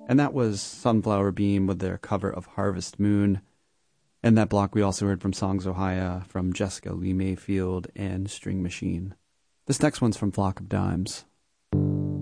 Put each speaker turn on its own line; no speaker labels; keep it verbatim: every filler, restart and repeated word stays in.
And that was Sunflower Beam with their cover of Harvest Moon. In that block, we also heard from Songs Ohia, from Jessica Lee Mayfield, and String Machine. This next one's from Flock of Dimes.